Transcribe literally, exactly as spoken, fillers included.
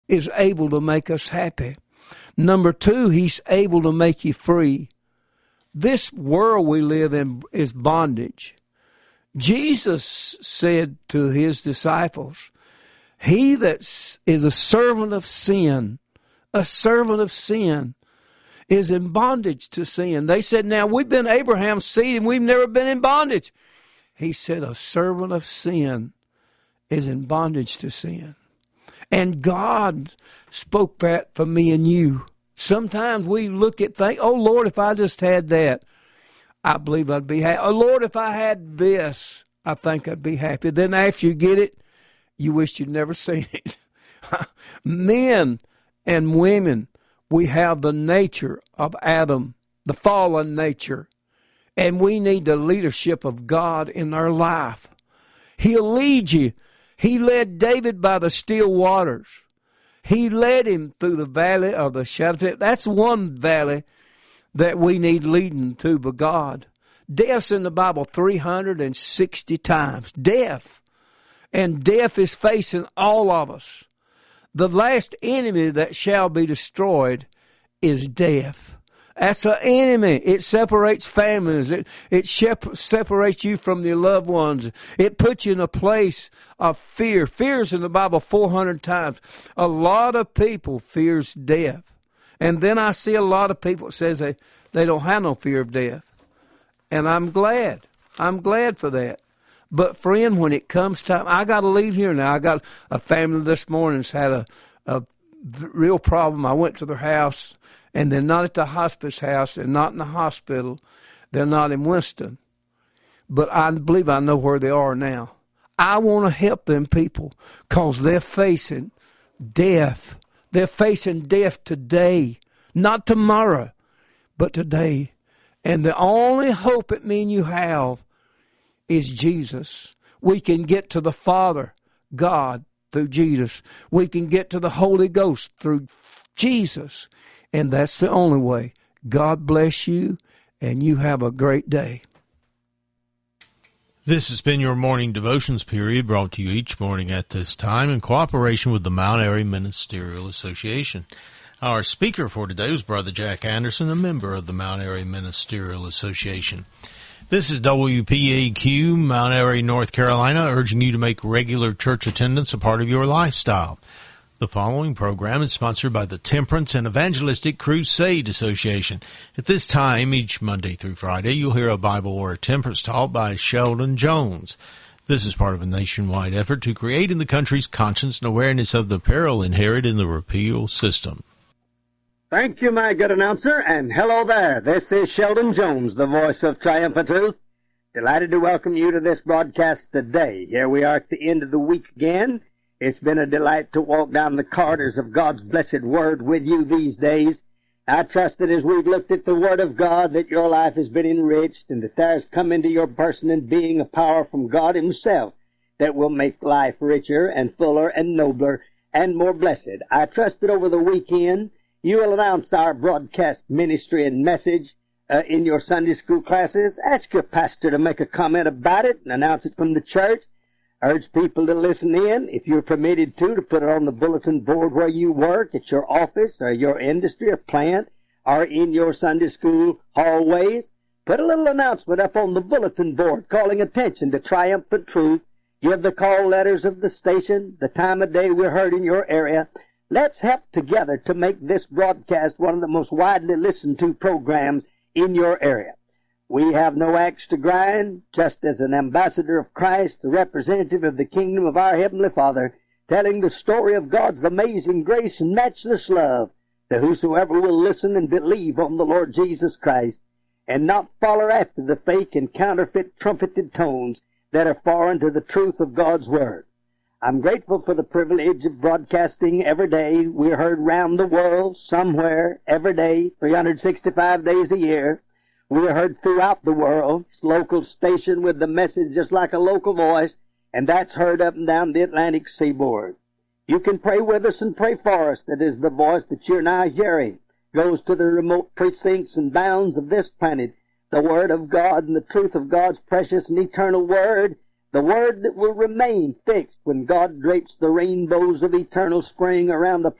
is able to make us happy. Number two, he's able to make you free. This world we live in is bondage. Jesus said to his disciples, he that is a servant of sin, a servant of sin, is in bondage to sin. They said, now we've been Abraham's seed and we've never been in bondage. He said, a servant of sin is in bondage to sin. And God spoke that for me and you. Sometimes we look at things, oh Lord, if I just had that, I believe I'd be happy. Oh Lord, if I had this, I think I'd be happy. Then after you get it, you wish you'd never seen it. Men and women, we have the nature of Adam, the fallen nature, and we need the leadership of God in our life. He'll lead you. He led David by the still waters. He led him through the valley of the shadow of death. That's one valley that we need leading to by God. Death's in the Bible three hundred sixty times. Death. And death is facing all of us. The last enemy that shall be destroyed is death. That's an enemy. It separates families. It, it shep- separates you from your loved ones. It puts you in a place of fear. Fear's in the Bible four hundred times. A lot of people fears death. And then I see a lot of people that says they, they don't have no fear of death. And I'm glad. I'm glad for that. But friend, when it comes time, I got to leave here now. I got a family this morning that's had a, a real problem. I went to their house, and they're not at the hospice house. They're not in the hospital. They're not in Winston. But I believe I know where they are now. I want to help them people because they're facing death. They're facing death today, not tomorrow, but today. And the only hope it means you have is Jesus. We can get to the Father, God, through Jesus. We can get to the Holy Ghost through Jesus. And that's the only way. God bless you, and you have a great day. This has been your morning devotions period, brought to you each morning at this time in cooperation with the Mount Airy Ministerial Association. Our speaker for today was Brother Jack Anderson, a member of the Mount Airy Ministerial Association. This is W P A Q, Mount Airy, North Carolina, urging you to make regular church attendance a part of your lifestyle. The following program is sponsored by the Temperance and Evangelistic Crusade Association. At this time, each Monday through Friday, you'll hear a Bible or a temperance talk by Sheldon Jones. This is part of a nationwide effort to create in the country's conscience and awareness of the peril inherent in the repeal system. Thank you, my good announcer, and hello there. This is Sheldon Jones, the voice of triumphant truth. Delighted to welcome you to this broadcast today. Here we are at the end of the week again. It's been a delight to walk down the corridors of God's blessed Word with you these days. I trust that as we've looked at the Word of God, that your life has been enriched and that there has come into your person and being a power from God Himself that will make life richer and fuller and nobler and more blessed. I trust that over the weekend you will announce our broadcast ministry and message uh, in your Sunday school classes. Ask your pastor to make a comment about it and announce it from the church. Urge people to listen in, if you're permitted to, to put it on the bulletin board where you work, at your office or your industry or plant, or in your Sunday school hallways. Put a little announcement up on the bulletin board calling attention to triumphant truth. Give the call letters of the station, the time of day we're heard in your area. Let's help together to make this broadcast one of the most widely listened to programs in your area. We have no axe to grind, just as an ambassador of Christ, the representative of the kingdom of our Heavenly Father, telling the story of God's amazing grace and matchless love to whosoever will listen and believe on the Lord Jesus Christ, and not follow after the fake and counterfeit trumpeted tones that are foreign to the truth of God's Word. I'm grateful for the privilege of broadcasting every day. We're heard round the world, somewhere, every day, three hundred sixty-five days a year. We're heard throughout the world. It's a local station with the message just like a local voice, and that's heard up and down the Atlantic seaboard. You can pray with us and pray for us. That is the voice that you're now hearing. Goes to the remote precincts and bounds of this planet. The Word of God and the truth of God's precious and eternal Word. The Word that will remain fixed when God drapes the rainbows of eternal spring around the